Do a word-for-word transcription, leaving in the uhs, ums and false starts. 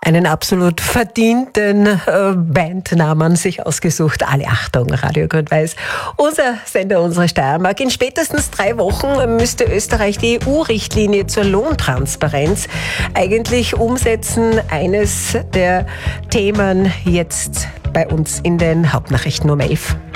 Einen absolut verdienten äh, Bandnamen sich ausgesucht. Alle Achtung, Radio Grün-Weiß. Unser Sender, unsere Steiermark. In spätestens drei Wochen müsste Österreich die E U-Richtlinie zur Lohntransparenz eigentlich umsetzen. Eines der Themen jetzt bei uns in den Hauptnachrichten um elf.